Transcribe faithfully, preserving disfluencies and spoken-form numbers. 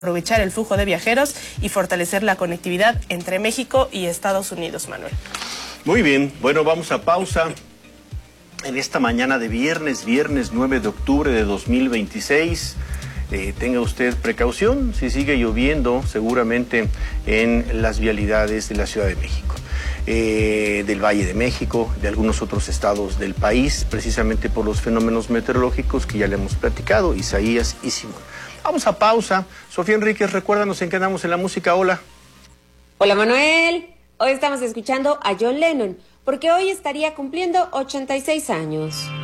aprovechar el flujo de viajeros y fortalecer la conectividad entre México y Estados Unidos, Manuel. Muy bien, bueno, vamos a pausa en esta mañana de viernes, viernes nueve de octubre de dos mil veintiséis. Eh, tenga usted precaución, si sigue lloviendo seguramente en las vialidades de la Ciudad de México, eh, del Valle de México, de algunos otros estados del país, precisamente por los fenómenos meteorológicos que ya le hemos platicado, Isaías y Simón. Vamos a pausa. Sofía Enríquez, recuérdanos en qué andamos en la música. Hola. Hola, Manuel. Hoy estamos escuchando a John Lennon, porque hoy estaría cumpliendo ochenta y seis años.